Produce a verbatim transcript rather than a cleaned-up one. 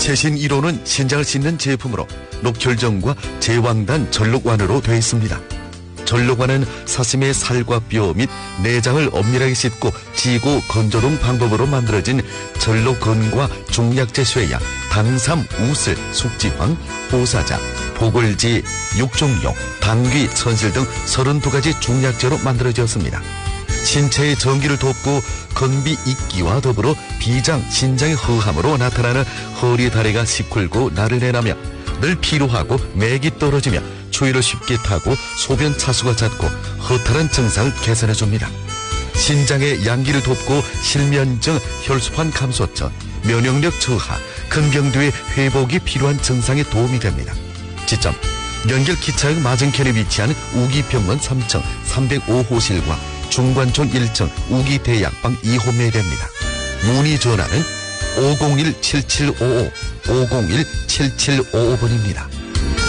최신 일 호는 신장을 씻는 제품으로 녹혈정과 제왕단 전록완으로 되어 있습니다. 전록완은 사슴의 살과 뼈 및 내장을 엄밀하게 씻고 지고 건조동 방법으로 만들어진 전록건과 중약재 쇠약, 당삼, 우슬, 숙지황, 호사자, 보글지, 육종용, 당귀, 천실 등 서른두 가지 중약재로 만들어졌습니다. 신체의 정기를 돕고 건비 있기와 더불어 비장, 신장의 허함으로 나타나는 허리 다리가 시kur고 나른해나며 늘 피로하고 맥이 떨어지며 추위를 쉽게 타고 소변 차수가 잦고 허탈한 증상을 개선해줍니다. 신장의 양기를 돕고 실면증, 혈소판 감소증, 면역력 저하, 근경도의 회복이 필요한 증상에 도움이 됩니다. 지점 연결 기차역 맞은편에 위치한 우기병원 삼 층 삼백오 호실과 중관촌 일 층 우기대약방 이 호 매대입니다. 문의 전화는 오공일 칠칠오오 오공일 칠칠오오 번입니다.